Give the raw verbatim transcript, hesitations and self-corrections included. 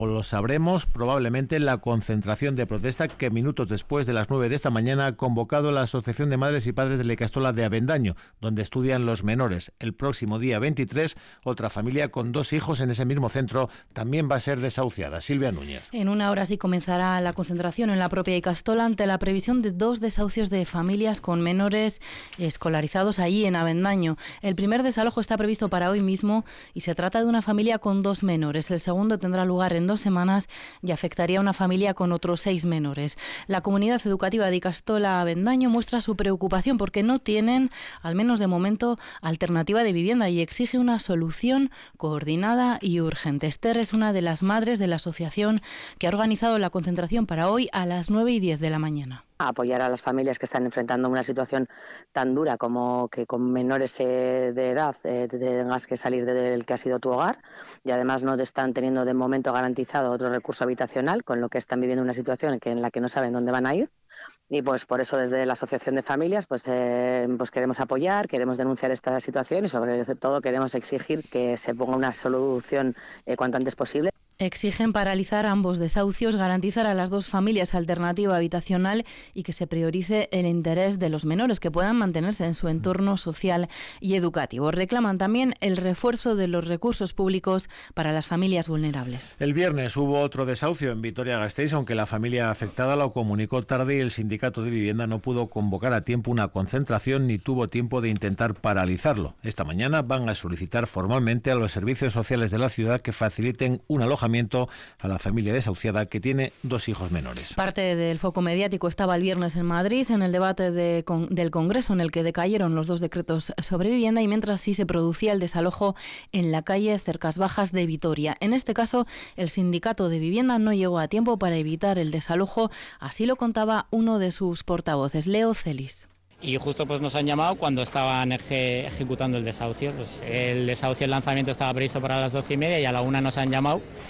Lo sabremos probablemente en la concentración de protesta que minutos después de las nueve de esta mañana ha convocado la Asociación de Madres y Padres de la Ikastola de Avendaño, donde estudian los menores. El próximo día veintitrés, otra familia con dos hijos en ese mismo centro también va a ser desahuciada. Silvia Núñez. En una hora sí comenzará la concentración en la propia Ikastola ante la previsión de dos desahucios de familias con menores escolarizados allí en Avendaño. El primer desalojo está previsto para hoy mismo y se trata de una familia con dos menores. El segundo tendrá lugar en dos semanas y afectaría a una familia con otros seis menores. La comunidad educativa de Ikastola Avendaño muestra su preocupación porque no tienen, al menos de momento, alternativa de vivienda y exige una solución coordinada y urgente. Esther es una de las madres de la asociación que ha organizado la concentración para hoy a las nueve y diez de la mañana. A apoyar a las familias que están enfrentando una situación tan dura como que con menores eh, de edad eh, tengas que salir del que ha sido tu hogar y además no te están teniendo de momento garantizado otro recurso habitacional, con lo que están viviendo una situación que, en la que no saben dónde van a ir. Y pues por eso desde la Asociación de Familias pues, eh, pues queremos apoyar, queremos denunciar esta situación y sobre todo queremos exigir que se ponga una solución eh, cuanto antes posible. Exigen paralizar ambos desahucios, garantizar a las dos familias alternativa habitacional y que se priorice el interés de los menores que puedan mantenerse en su entorno social y educativo. Reclaman también el refuerzo de los recursos públicos para las familias vulnerables. El viernes hubo otro desahucio en Vitoria-Gasteiz, aunque la familia afectada lo comunicó tarde y el sindicato de vivienda no pudo convocar a tiempo una concentración ni tuvo tiempo de intentar paralizarlo. Esta mañana van a solicitar formalmente a los servicios sociales de la ciudad que faciliten un alojamiento a la familia desahuciada que tiene dos hijos menores. Parte del foco mediático estaba el viernes en Madrid en el debate de, con, del Congreso en el que decayeron los dos decretos sobre vivienda y mientras sí se producía el desalojo en la calle Cercas Bajas de Vitoria. En este caso, el sindicato de vivienda no llegó a tiempo para evitar el desalojo, así lo contaba uno de sus portavoces, Leo Celis. Y justo pues nos han llamado cuando estaban eje, ejecutando el desahucio. Pues el desahucio, el lanzamiento estaba previsto para las doce y media y a la una nos han llamado